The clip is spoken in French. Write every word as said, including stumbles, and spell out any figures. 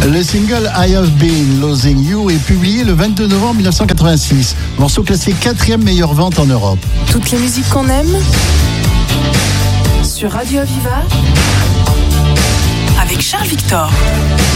Le single I Have Been Losing You est publié le vingt-deux novembre mille neuf cent quatre-vingt-six. Morceau classé quatrième meilleure vente en Europe. Toutes les musiques qu'on aime sur Radio Aviva avec Charles Victor.